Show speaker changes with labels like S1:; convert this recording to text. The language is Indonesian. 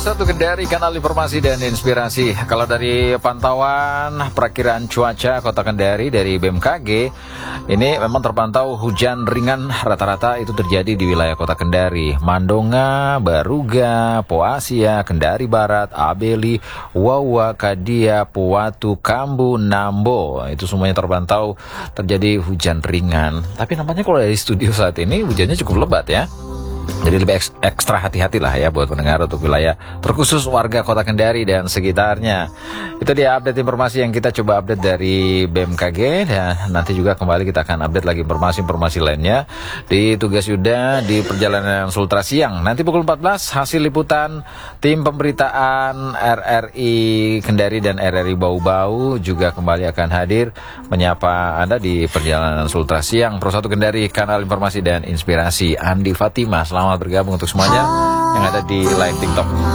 S1: Satu Kendari, kanal informasi dan inspirasi. Kalau dari pantauan perakiraan cuaca Kota Kendari dari BMKG, ini memang terpantau hujan ringan rata-rata itu terjadi di wilayah Kota Kendari, Mandonga, Baruga, Poasia, Kendari Barat, Abeli, Wawa, Kadia, Puwatu, Kambu, Nambo. Itu semuanya terpantau terjadi hujan ringan. Tapi nampaknya kalau dari studio saat ini hujannya cukup lebat ya. Jadi lebih ekstra hati-hati lah ya buat pendengar untuk wilayah terkhusus warga Kota Kendari dan sekitarnya. Itu dia update informasi yang kita coba update dari BMKG, dan nanti juga kembali kita akan update lagi informasi-informasi lainnya di Tugas Yuda di perjalanan Sultra Siang. Nanti pukul 14 hasil liputan tim pemberitaan RRI Kendari dan RRI Bau-Bau juga kembali akan hadir menyapa Anda di perjalanan Sultra Siang. Pro 1 Kendari, kanal informasi dan inspirasi. Andi Fatimah, selamat bergabung untuk semuanya yang ada di live TikTok.